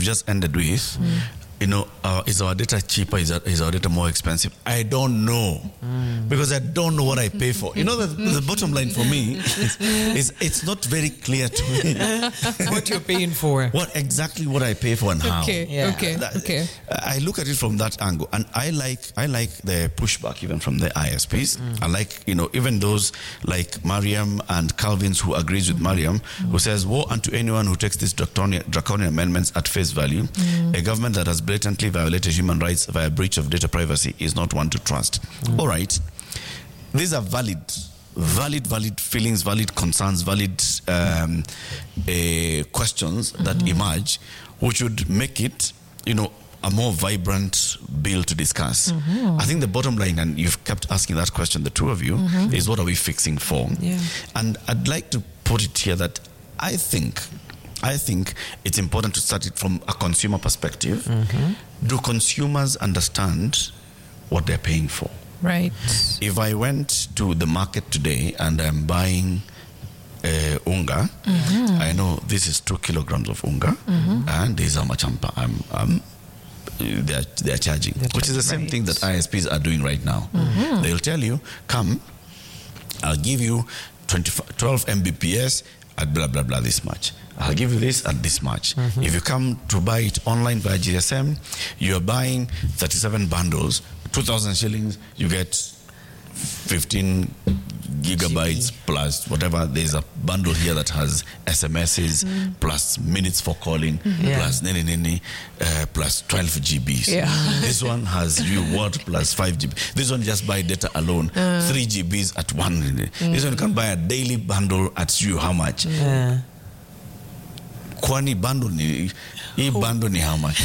you've just ended with, is our data cheaper? Is our data more expensive? I don't know, because I don't know what I pay for. The bottom line for me is it's not very clear to me what you're paying for. What I pay for and how. Okay. I look at it from that angle, and I like the pushback even from the ISPs. I like even those like Mariam and Calvin's who agrees with Mariam, who says, "Woe unto anyone who takes these draconian amendments at face value. A government that has blatantly violated human rights via breach of data privacy is not one to trust." All right, these are valid feelings, valid concerns, valid questions that emerge, which would make it a more vibrant bill to discuss. I think the bottom line, and you've kept asking that question, the two of you, is what are we fixing for? And I'd like to put it here that I think it's important to start it from a consumer perspective. Do consumers understand what they're paying for? Right. If I went to the market today and I'm buying unga, I know this is 2 kilograms of unga, and this is how much they're charging, which is the same thing that ISPs are doing right now. They'll tell you, come, I'll give you 12 Mbps at blah blah blah this much. I'll give you this at this much. If you come to buy it online via GSM, you're buying 37 bundles, 2,000 shillings, you get 15 gigabytes plus whatever. There's a bundle here that has SMSs plus minutes for calling plus plus 12 GBs. This one has reward plus 5 GB. This one just buy data alone, 3 GBs at one. This one you can buy a daily bundle at how much? Kwani bundle ni bundle ni how much?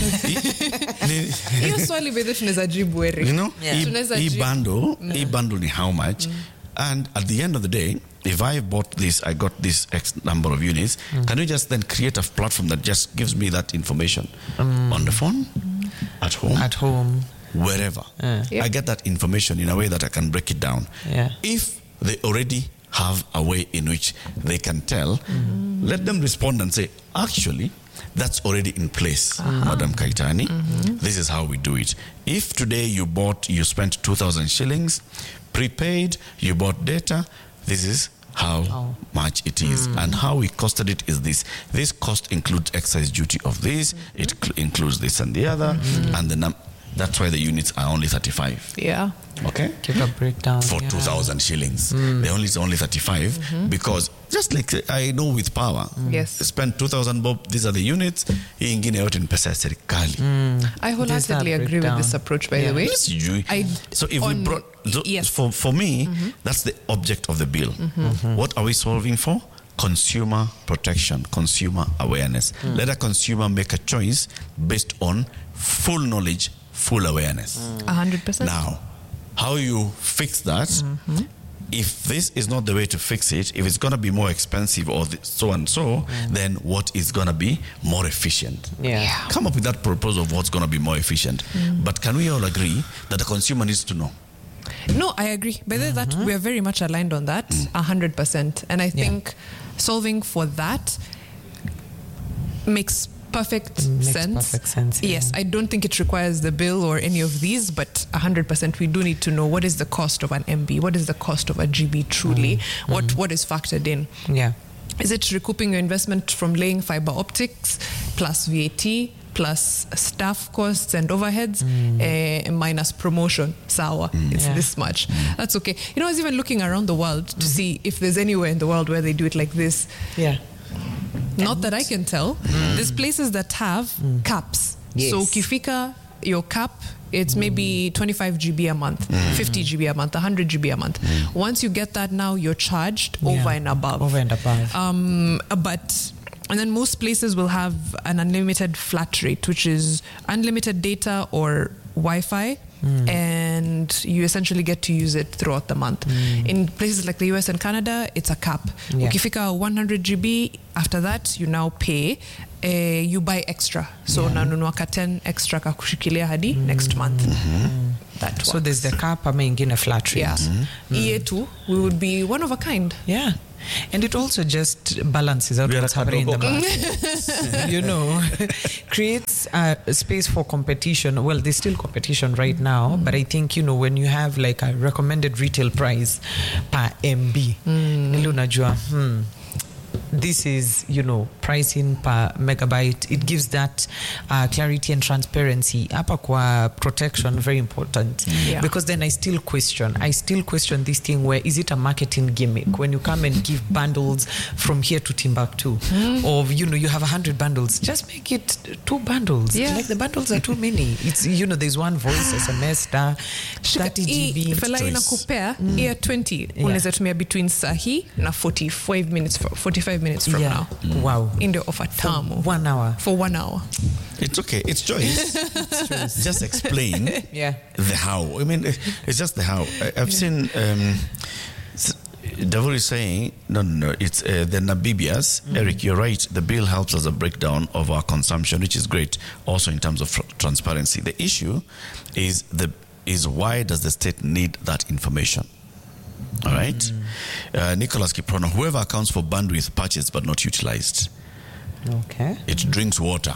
Hiyo swali bado tunaweza jibu Eric. Hii bundle ni how much? And at the end of the day, if I bought this, I got this X number of units, can you just then create a platform that just gives me that information on the phone, at home, wherever? I get that information in a way that I can break it down. If they already have a way in which they can tell, let them respond and say, actually, that's already in place, Madam Kaitani. This is how we do it. If today you spent 2,000 shillings, prepaid, you bought data, this is how much it is. And how we costed it is this. This cost includes excise duty of this, it includes this and the other, and that's why the units are only 35. Okay? Give a breakdown. For 2,000 shillings. It's only 35 because just like I know with power, spend 2,000 bob, these are the units, ingine yote ni pesa ya serikali. I wholeheartedly agree with this approach, by the way. So if we brought, for me, that's the object of the bill. What are we solving for? Consumer protection, consumer awareness. Let a consumer make a choice based on full knowledge, full awareness. 100%. Now, how you fix that, if this is not the way to fix it, if it's going to be more expensive or so and so, then what is going to be more efficient? Come up with that proposal of what's going to be more efficient. But can we all agree that the consumer needs to know? No, I agree. By that, we are very much aligned on that, 100%. And I think solving for that makes perfect sense. Yes, I don't think it requires the bill or any of these, but 100% we do need to know what is the cost of an MB, what is the cost of a GB truly, what is factored in. Is it recouping your investment from laying fiber optics plus VAT plus staff costs and overheads minus promotion? Sawa, it's this much. That's okay. I was even looking around the world to see if there's anywhere in the world where they do it like this. Not that I can tell. There's places that have caps. So ukifika your cap, it's maybe 25 GB a month, 50 GB a month, 100 GB a month. Once you get that, now you're charged over and above. And then most places will have an unlimited flat rate, which is unlimited data or Wi-Fi, and you essentially get to use it throughout the month. In places like the US and Canada, it's a cap. Ukifika 100 GB, after that, you now pay. You buy extra. So nanunua ka 10 extra ka kushikilia hadi next month. that works. So there's the cap ama ingine flat rate. Yeah. EA2, we would be one of a kind. Yeah. And it also just balances out what's happening in the market. You know, creates a space for competition. Well, there's still competition right now, but I think, you know, when you have like a recommended retail price per MB, unajua, this is, you know, pricing per megabyte. It gives that clarity and transparency. Hapa kwa protection, very important. Yeah. Because then I still question this thing where is it a marketing gimmick when you come and give bundles from here to Timbuktu, or, you know, you have 100 bundles, just make it 2 bundles. Yeah. Like the bundles are too many. It's, you know, there's one voice SMS star 30 GB. Fela inakupea EA 20 unaweza tumia between sahi na 45 minutes from now. Wow. In the offer tamu. 1 hour. For 1 hour. It's okay. It's choice. Just explain the how. I mean, it's just the how. I've seen Davor is saying, no, it's the Namibias. Eric, you're right. The bill helps us a breakdown of our consumption, which is great, also in terms of transparency. The issue is why does the state need that information? All right? Nicholas Kiprono, whoever accounts for bandwidth purchased but not utilized. Okay. It drinks water.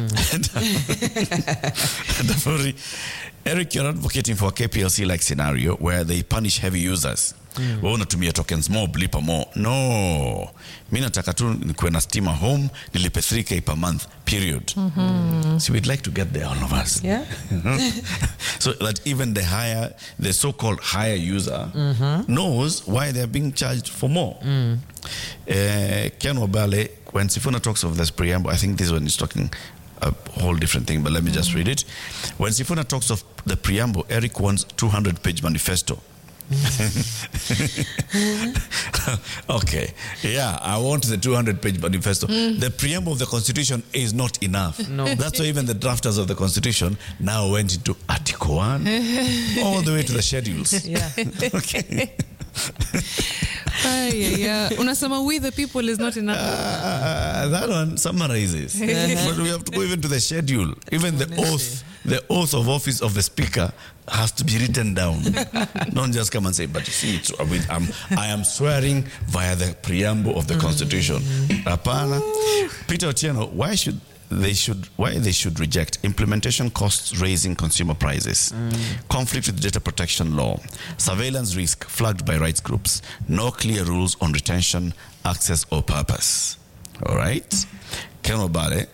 Eric, you're advocating for a KPLC-like scenario where they punish heavy users. Wewe unatumia tokens more, lipa more. No. Mimi nataka tu nikuwe na stima home, nilipe 3K per month, period. So we'd like to get there, all of us. Yeah. So that even the so-called higher user knows why they're being charged for more. Ken Obale, when Sifuna talks of this preamble, I think this one is talking a whole different thing, but let me just read it. When Sifuna talks of the preamble, Eric wants 200-page manifesto. Okay, yeah, I want the 200-page manifesto. The preamble of the Constitution is not enough. No. That's why even the drafters of the Constitution now went into Article 1 all the way to the schedules. Yeah. Okay. Unasema we the people is not enough. That one summarizes. But we have to go even to the schedule. Even the oath of office of the speaker has to be written down. Don't just come and say, but you see, I am swearing via the preamble of the Constitution. Apana. Peter Otieno, why they should reject implementation costs raising consumer prices, conflict with data protection law, surveillance risk flagged by rights groups, no clear rules on retention, access or purpose. All right. Ken Obale,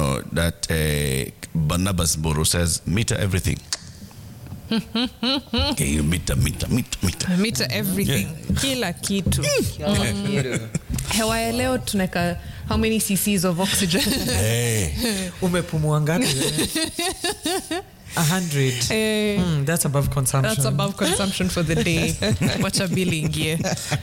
Barnabas Boro says, meter everything. Okay, meter everything. Kila kitu. Hewa ya leo tuneka how many cc's of oxygen? Umepumua ngapi? 100. That's above consumption. That's above consumption for the day. Wacha bili ingie.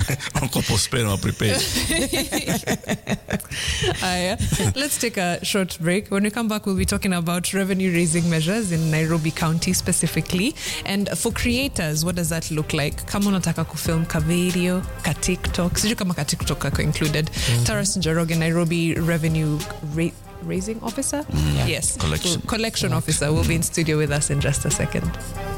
Let's take a short break. When we come back, we'll be talking about revenue-raising measures in Nairobi County specifically. And for creators, what does that look like? Kama unataka kufilm ka video, ka TikTok. Siju kama ka TikTok kako included. Taras Njoroge, Nairobi Revenue Raising Officer? Yes. Collection Officer will be in studio with us in just a second.